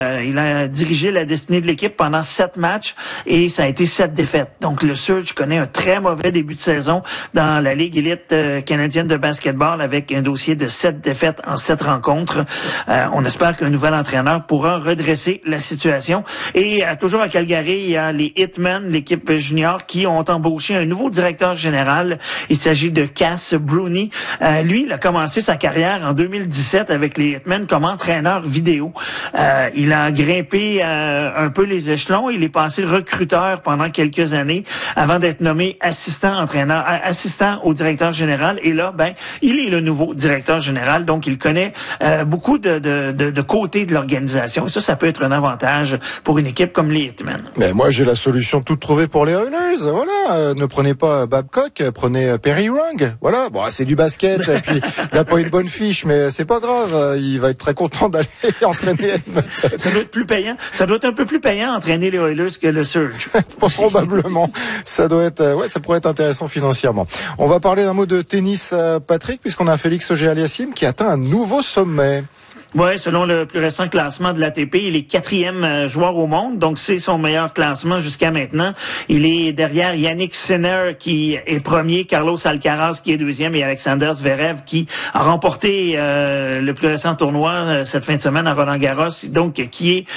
Il a dirigé la destinée de l'équipe pendant 7 matchs et ça a été 7 défaites. Donc le Surge connaît un très mauvais début de saison dans la Ligue élite canadienne de basketball avec un dossier de 7 défaites en 7 rencontres. On espère qu'un nouvel entraîneur pourra redresser la situation. Et toujours à Calgary, il y a les Hitmen, l'équipe junior, qui ont embauché un nouveau directeur général. Il s'agit de Cass Bruni. Lui, il a commencé sa carrière en 2017 avec les Hitmen comme entraîneur vidéo. Il a grimpé un peu les échelons. Il est passé recruteur pendant quelques années avant d'être nommé assistant au directeur général. Et là, il est le nouveau directeur général. Donc, il connaît beaucoup de côtés de l'organisation. Et ça peut être un avantage pour une équipe comme les Hitmen. Mais moi, j'ai la solution toute trouvée pour les Oilers. Voilà, ne prenez pas Babcock, prenez Perry Young. Voilà, bon, c'est du basket. Et puis, il n'a pas une bonne fiche, mais c'est pas grave. Il va être très content d'aller entraîner Edmonton. Ça doit être plus payant. Ça doit être un peu plus payant entraîner les Oilers que le Surge. Probablement. Ça doit être, ça pourrait être intéressant financièrement. On va parler d'un mot de tennis, Patrick, puisqu'on a Félix Auger-Aliassime qui atteint un nouveau sommet. Oui, selon le plus récent classement de l'ATP, il est 4e joueur au monde, donc c'est son meilleur classement jusqu'à maintenant. Il est derrière Yannick Sinner qui est premier, Carlos Alcaraz qui est 2e et Alexander Zverev qui a remporté le plus récent tournoi cette fin de semaine à Roland-Garros, donc qui est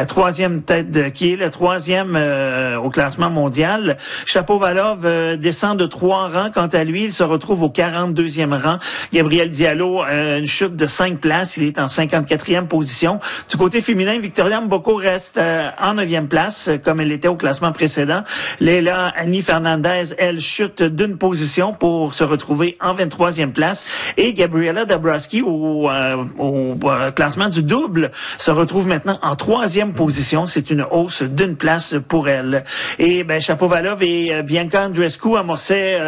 qui est le 3e au classement mondial. Shapovalov descend de 3 rangs. Quant à lui, il se retrouve au 42e rang. Gabriel Diallo, une chute de 5 places, il est en 54e position. Du côté féminin, Victoria Mboko reste en 9e place, comme elle était au classement précédent. Leila Annie Fernandez, elle chute d'une position pour se retrouver en 23e place. Et Gabriela Dabrowski, au classement du double, se retrouve maintenant en 3e position. C'est une hausse d'une place pour elle. Et Shapovalov et Bianca Andreescu amorçaient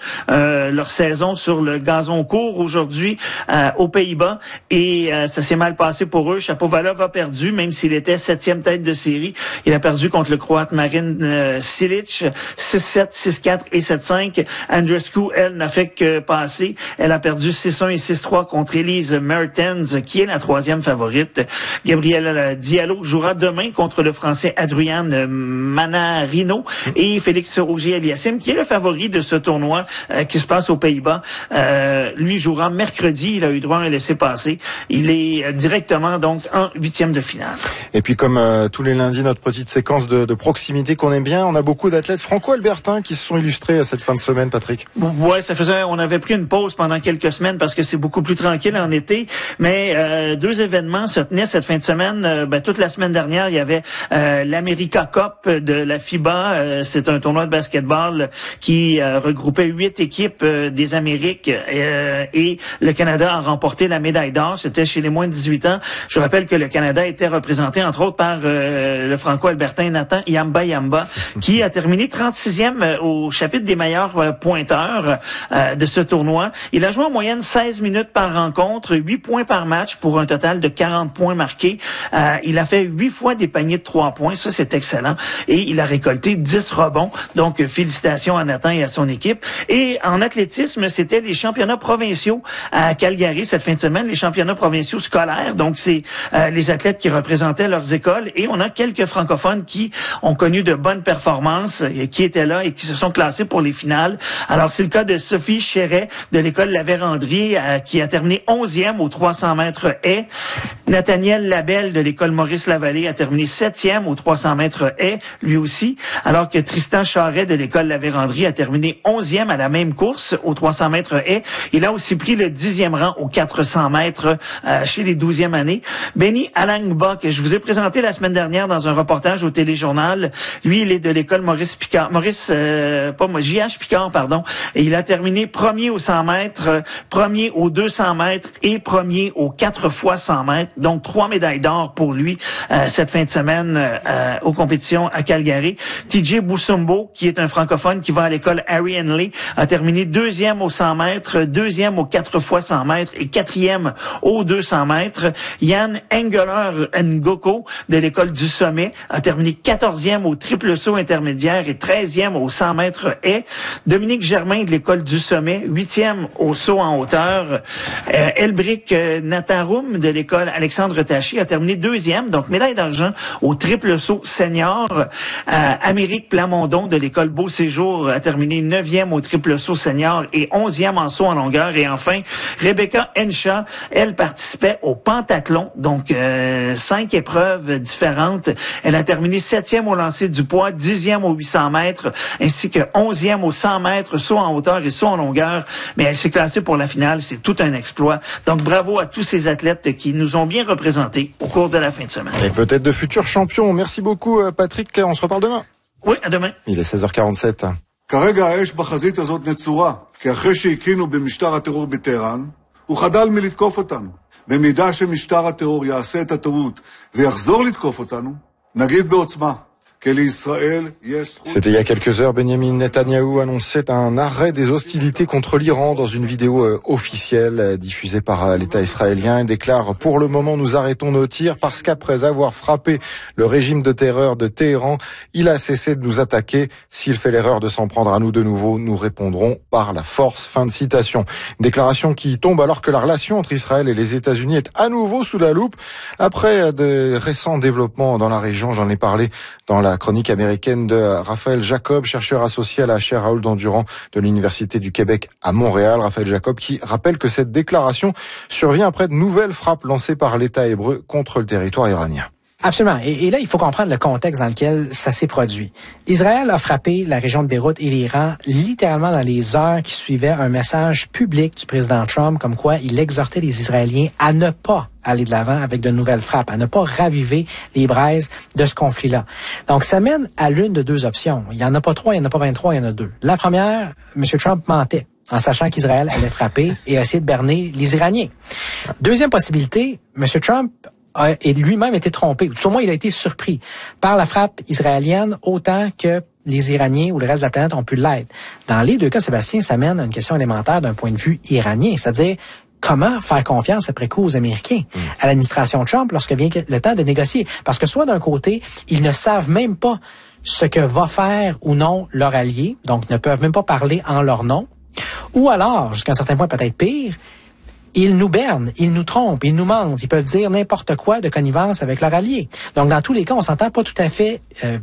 leur saison sur le gazon court aujourd'hui aux Pays-Bas. Et ça s'est mal passé pour eux. Shapovalov a perdu, même s'il était 7e tête de série. Il a perdu contre le Croate Marin Cilic, 6-7, 6-4 et 7-5. Andreescu, elle, n'a fait que passer. Elle a perdu 6-1 et 6-3 contre Elise Mertens, qui est la 3e favorite. Gabriel Diallo jouera demain contre le Français Adrian Manarino et Félix Auger-Aliassime, qui est le favori de ce tournoi qui se passe aux Pays-Bas. Lui jouera mercredi. Il a eu droit à un laissez-passer. Il est directement donc en 8e de finale. Et puis comme tous les lundis, notre petite séquence de proximité qu'on aime bien, on a beaucoup d'athlètes franco-albertains qui se sont illustrés à cette fin de semaine, Patrick. Ouais, on avait pris une pause pendant quelques semaines parce que c'est beaucoup plus tranquille en été, mais 2 événements se tenaient cette fin de semaine. Toute la semaine dernière, il y avait l'America Cup de la FIBA. C'est un tournoi de basketball qui regroupait 8 équipes des Amériques et le Canada a remporté la médaille d'or. C'était chez les moins de 18 ans. Je rappelle que le Canada était représenté, entre autres, par le franco-albertain Nathan Yamba, qui a terminé 36e au chapitre des meilleurs pointeurs de ce tournoi. Il a joué en moyenne 16 minutes par rencontre, 8 points par match pour un total de 40 points marqués. Il a fait 8 fois des paniers de 3 points. Ça, c'est excellent. Et il a récolté 10 rebonds. Donc, félicitations à Nathan et à son équipe. Et en athlétisme, c'était les championnats provinciaux à Calgary cette fin de semaine, les championnats provinciaux scolaires. Donc, c'est les athlètes qui représentaient leurs écoles. Et on a quelques francophones qui ont connu de bonnes performances, qui étaient là et qui se sont classés pour les finales. Alors, c'est le cas de Sophie Chéret de l'école La Vérandrie, qui a terminé 11e aux 300 mètres haies. Nathaniel Labelle de l'école Maurice Lavallée a terminé 7e aux 300 mètres haies, lui aussi. Alors que Tristan Charret de l'école La Vérandrie a terminé 11e à la même course aux 300 mètres haies. Il a aussi pris le 10e rang aux 400 mètres chez les 12e années. Benny Alangba, que je vous ai présenté la semaine dernière dans un reportage au Téléjournal. Lui, il est de l'école J.H. Picard, pardon. Et il a terminé premier aux 100 mètres, premier aux 200 mètres et premier aux 4 fois 100 mètres. Donc, 3 médailles d'or pour lui cette fin de semaine aux compétitions à Calgary. TJ Boussumbo, qui est un francophone qui va à l'école Harry Henley, a terminé 2e aux 100 mètres, 2e aux 4 fois 100 mètres et 4e aux 200 mètres. mètres. Yann Engeler Ngoko de l'école du Sommet a terminé 14e au triple saut intermédiaire et 13e au 100 mètres haies. Dominique Germain de l'école du Sommet, 8e au saut en hauteur. Elbrick Natarum de l'école Alexandre Taché a terminé 2e, donc médaille d'argent au triple saut senior. Amérique Plamondon de l'école Beau Séjour a terminé 9e au triple saut senior et 11e en saut en longueur. Et enfin, Rebecca Henshaw, elle participait au pentathlon, donc 5 épreuves différentes. Elle a terminé 7e au lancer du poids, 10e au 800 mètres, ainsi que 11e au 100 mètres, saut en hauteur et saut en longueur. Mais elle s'est classée pour la finale, c'est tout un exploit. Donc bravo à tous ces athlètes qui nous ont bien représentés au cours de la fin de semaine. Et peut-être de futurs champions. Merci beaucoup Patrick, on se reparle demain. Oui, à demain. Il est 16h47. כרגע האש בחזית הזאת נצורה, כי אחרי שהקינו במשטר הטרור בטהרן, הוא חדל מלתקוף אותנו. במידה שמשטר הטרור יעשה את הטעות ויחזור לתקוף אותנו, נגיב בעוצמה. C'était il y a quelques heures, Benjamin Netanyahou annonçait un arrêt des hostilités contre l'Iran dans une vidéo officielle diffusée par l'État israélien. Il déclare: pour le moment, nous arrêtons nos tirs parce qu'après avoir frappé le régime de terreur de Téhéran, il a cessé de nous attaquer. S'il fait l'erreur de s'en prendre à nous de nouveau, nous répondrons par la force. Fin de citation. Une déclaration qui tombe alors que la relation entre Israël et les États-Unis est à nouveau sous la loupe. Après de récents développements dans la région, j'en ai parlé dans la chronique américaine de Raphaël Jacob, chercheur associé à la chaire Raoul Dandurand de l'Université du Québec à Montréal. Raphaël Jacob qui rappelle que cette déclaration survient après de nouvelles frappes lancées par l'État hébreu contre le territoire iranien. Absolument. Et là, il faut comprendre le contexte dans lequel ça s'est produit. Israël a frappé la région de Beyrouth et l'Iran littéralement dans les heures qui suivaient un message public du président Trump comme quoi il exhortait les Israéliens à ne pas aller de l'avant avec de nouvelles frappes, à ne pas raviver les braises de ce conflit-là. Donc, ça mène à l'une de deux options. Il n'y en a pas 3, il n'y en a pas 23, il y en a 2. La première, M. Trump mentait en sachant qu'Israël allait frapper et essayer de berner les Iraniens. Deuxième possibilité, M. Trump a lui-même été trompé. Tout au moins, il a été surpris par la frappe israélienne autant que les Iraniens ou le reste de la planète ont pu l'être. Dans les deux cas, Sébastien, ça mène à une question élémentaire d'un point de vue iranien, c'est-à-dire comment faire confiance après coup aux Américains, à l'administration Trump lorsque vient le temps de négocier. Parce que soit d'un côté, ils ne savent même pas ce que va faire ou non leur allié, donc ne peuvent même pas parler en leur nom, ou alors, jusqu'à un certain point peut-être pire, ils nous bernent, ils nous trompent, ils nous mentent, ils peuvent dire n'importe quoi de connivence avec leur allié. Donc, dans tous les cas, on s'entend pas tout à fait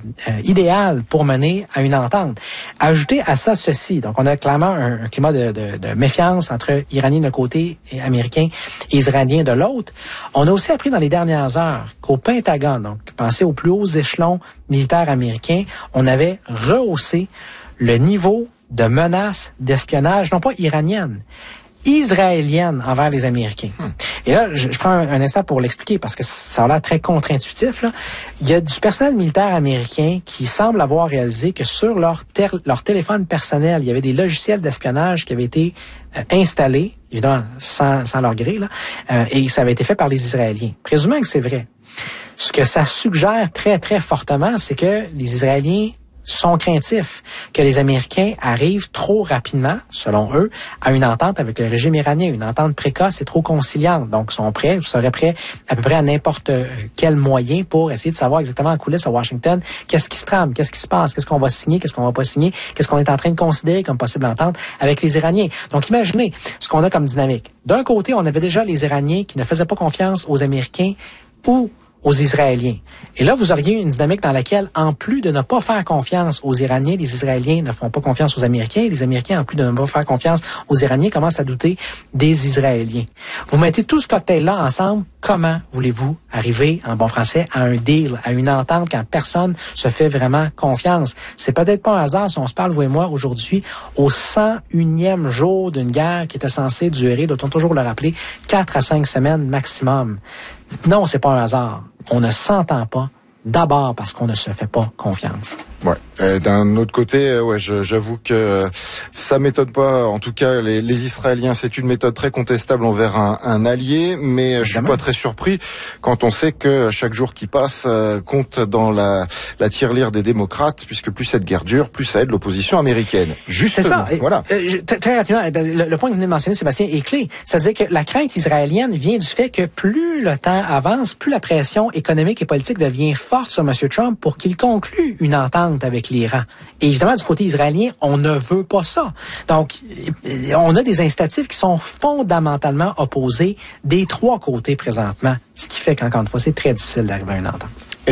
idéal pour mener à une entente. Ajoutez à ça ceci. Donc, on a clairement un climat de méfiance entre Iraniens d'un côté et Américains et Israéliens de l'autre. On a aussi appris dans les dernières heures qu'au Pentagone, donc pensez aux plus hauts échelons militaires américains, on avait rehaussé le niveau de menaces d'espionnage, non pas iranienne, israélienne envers les Américains. Et là, je prends un instant pour l'expliquer parce que ça a l'air très contre-intuitif. Là. Il y a du personnel militaire américain qui semble avoir réalisé que sur leur téléphone personnel, il y avait des logiciels d'espionnage qui avaient été installés, évidemment sans leur gré, là, et ça avait été fait par les Israéliens. Présumons que c'est vrai. Ce que ça suggère très, très fortement, c'est que les Israéliens sont craintifs que les Américains arrivent trop rapidement, selon eux, à une entente avec le régime iranien, une entente précoce et trop conciliante. Donc, ils seraient prêts à peu près à n'importe quel moyen pour essayer de savoir exactement en coulisses à Washington qu'est-ce qui se trame, qu'est-ce qui se passe, qu'est-ce qu'on va signer, qu'est-ce qu'on va pas signer, qu'est-ce qu'on est en train de considérer comme possible entente avec les Iraniens. Donc, imaginez ce qu'on a comme dynamique. D'un côté, on avait déjà les Iraniens qui ne faisaient pas confiance aux Américains ou aux Israéliens. Et là, vous auriez une dynamique dans laquelle, en plus de ne pas faire confiance aux Iraniens, les Israéliens ne font pas confiance aux Américains, et les Américains, en plus de ne pas faire confiance aux Iraniens, commencent à douter des Israéliens. Vous mettez tout ce cocktail-là ensemble, comment voulez-vous arriver, en bon français, à un deal, à une entente quand personne se fait vraiment confiance? C'est peut-être pas un hasard si on se parle, vous et moi, aujourd'hui, au 101e jour d'une guerre qui était censée durer, doit-on toujours le rappeler, 4 à 5 semaines maximum. Non, c'est pas un hasard. On ne s'entend pas, d'abord parce qu'on ne se fait pas confiance. Ouais. D'un autre côté, j'avoue que ça m'étonne pas. En tout cas, les Israéliens, c'est une méthode très contestable envers un allié, mais je suis pas très surpris quand on sait que chaque jour qui passe compte dans la tirelire des démocrates, puisque plus cette guerre dure, plus ça aide l'opposition américaine. Justement, c'est ça. Voilà. Très rapidement, le point que vous venez de mentionner, Sébastien, est clé. C'est-à-dire que la crainte israélienne vient du fait que plus le temps avance, plus la pression économique et politique devient forte sur M. Trump pour qu'il conclue une entente avec l'Iran. Et évidemment, du côté israélien, on ne veut pas ça. Donc, on a des incitatifs qui sont fondamentalement opposés des trois côtés présentement, ce qui fait qu'encore une fois, c'est très difficile d'arriver à une entente.